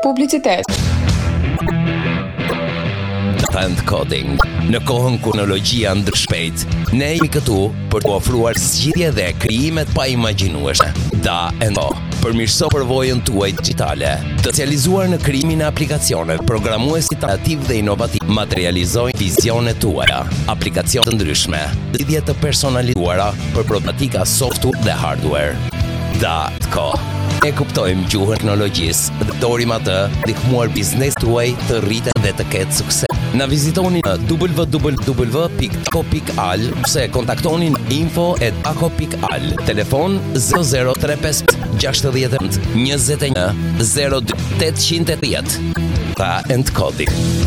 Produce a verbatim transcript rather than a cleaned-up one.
Publicitet. And Coding. Në kohën kur teknologjia ndryshon shpejt, ne jemi këtu për të ofruar zgjidhje dhe krijimet pa imagjinueshme. Da and Co. Përmirëso përvojën tuaj digjitale. Të specializuar në krijimin e aplikacioneve, programuesit kreativ dhe inovativ materializojnë vizionet tuaja, aplikacione të ndryshme, lidhje të personalizuara për problematika software dhe hardware. Da and Co. Ne kuptojmë gjuhën teknologjisë dhe dorim atë ndihmuar biznes tuaj të rritet dhe të ketë sukses. Na vizitoni në w w w pikë taco pikë al ose kontaktoni në info at taco pikë al. Telefon zero zero tre pesë gjasht dhjetë njëzet e një zero dy opt tre zero. Ta and Coding.